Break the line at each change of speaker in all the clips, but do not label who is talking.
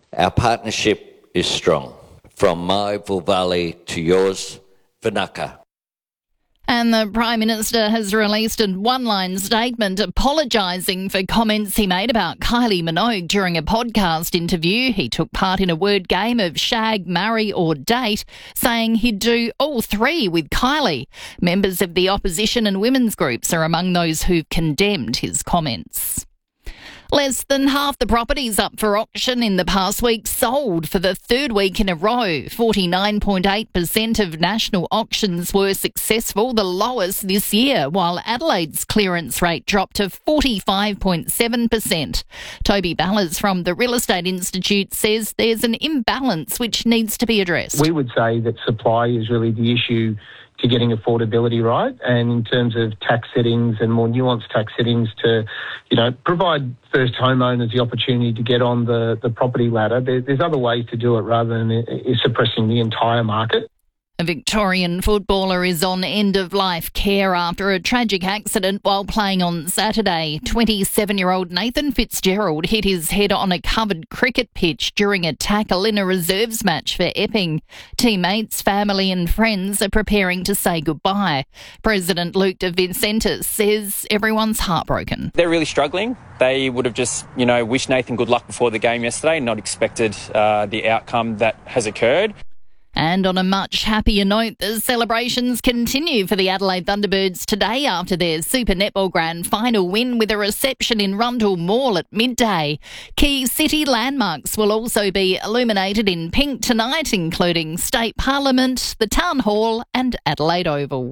Our partnership is strong. From my Valley to yours, Vinaka.
And the Prime Minister has released a one-line statement apologising for comments he made about Kylie Minogue during a podcast interview. He took part in a word game of shag, marry or date, saying he'd do all three with Kylie. Members of the opposition and women's groups are among those who've condemned his comments. Less than half the properties up for auction in the past week sold for the third week in a row. 49.8% of national auctions were successful, the lowest this year, while Adelaide's clearance rate dropped to 45.7%. Toby Ballas from the Real Estate Institute says there's an imbalance which needs to be addressed.
We would say that supply is really the issue to getting affordability right, and in terms of tax settings and more nuanced tax settings to, provide first homeowners the opportunity to get on the property ladder. There's other ways to do it rather than suppressing the entire market.
A Victorian footballer is on end-of-life care after a tragic accident while playing on Saturday. 27-year-old Nathan Fitzgerald hit his head on a covered cricket pitch during a tackle in a reserves match for Epping. Teammates, family and friends are preparing to say goodbye. President Luke De Vincentis says everyone's heartbroken.
They're really struggling. They would have just, wished Nathan good luck before the game yesterday and not expected the outcome that has occurred.
And on a much happier note, the celebrations continue for the Adelaide Thunderbirds today after their Super Netball Grand Final win with a reception in Rundle Mall at midday. Key city landmarks will also be illuminated in pink tonight, including State Parliament, the Town Hall and Adelaide Oval.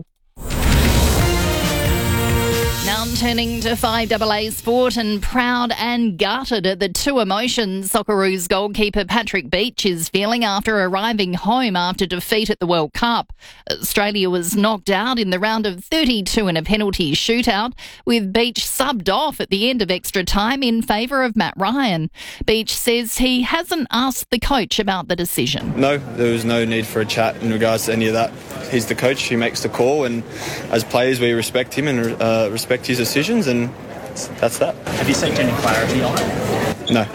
Now turning to 5AA sport, and proud and gutted at the two emotions Socceroos goalkeeper Patrick Beach is feeling after arriving home after defeat at the World Cup. Australia was knocked out in the round of 32 in a penalty shootout, with Beach subbed off at the end of extra time in favour of Matt Ryan. Beach says he hasn't asked the coach about the decision.
No, there was no need for a chat in regards to any of that. He's the coach, he makes the call, and as players we respect him and respect his decisions, and that's that.
Have you sought any clarity on it?
No.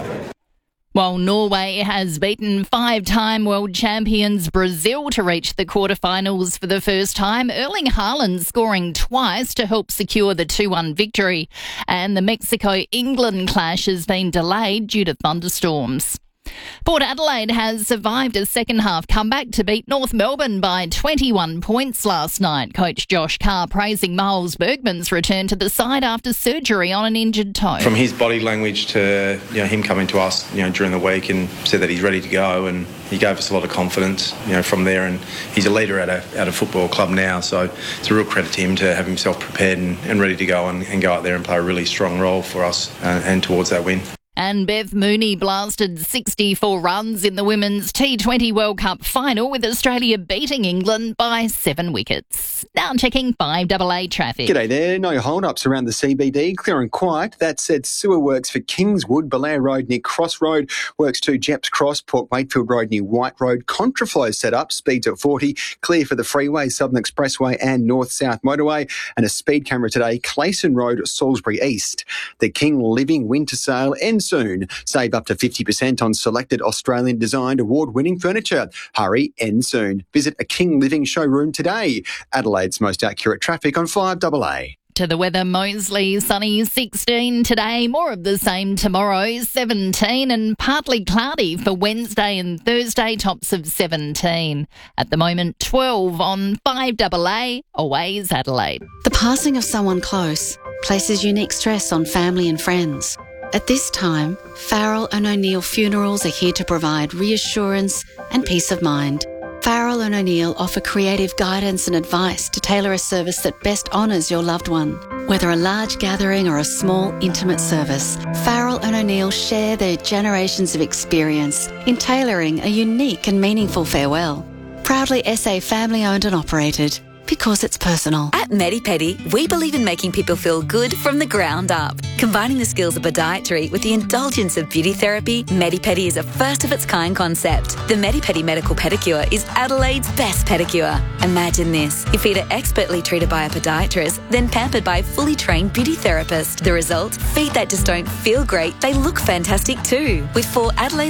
While Norway has beaten five-time world champions Brazil to reach the quarterfinals for the first time, Erling Haaland scoring twice to help secure the 2-1 victory. And the Mexico-England clash has been delayed due to thunderstorms. Port Adelaide has survived a second-half comeback to beat North Melbourne by 21 points last night. Coach Josh Carr praising Miles Bergman's return to the side after surgery on an injured toe.
From his body language to him coming to us during the week and said that he's ready to go, and he gave us a lot of confidence from there, and he's a leader at a football club now, so it's a real credit to him to have himself prepared and ready to go and go out there and play a really strong role for us and towards that win.
And Beth Mooney blasted 64 runs in the Women's T20 World Cup final, with Australia beating England by 7 wickets. Now checking 5AA traffic.
G'day there. No hold-ups around the CBD. Clear and quiet. That said, sewer works for Kingswood, Belair Road near Cross Road. Works to Jeps Cross, Port Wakefield Road near White Road. Contraflow set up. Speeds at 40. Clear for the freeway, Southern Expressway and North-South Motorway. And a speed camera today, Clayson Road, Salisbury East. The King Living Winter Sale ends soon. Save up to 50% on selected Australian-designed award-winning furniture. Hurry, end soon. Visit a King Living showroom today. Adelaide's most accurate traffic on 5AA.
To the weather, Moseley, sunny 16 today, more of the same tomorrow, 17, and partly cloudy for Wednesday and Thursday, tops of 17. At the moment, 12 on 5AA, always Adelaide.
The passing of someone close places unique stress on family and friends. At this time, Farrell and O'Neill Funerals are here to provide reassurance and peace of mind. Farrell and O'Neill offer creative guidance and advice to tailor a service that best honours your loved one. Whether a large gathering or a small, intimate service, Farrell and O'Neill share their generations of experience in tailoring a unique and meaningful farewell. Proudly SA family-owned and operated. Because it's personal.
At MediPedi, we believe in making people feel good from the ground up. Combining the skills of podiatry with the indulgence of beauty therapy, MediPedi is a first-of-its-kind concept. The MediPedi Medical Pedicure is Adelaide's best pedicure. Imagine this: your feet are expertly treated by a podiatrist, then pampered by a fully trained beauty therapist. The result? Feet that just don't feel great, they look fantastic too. With 4 Adelaide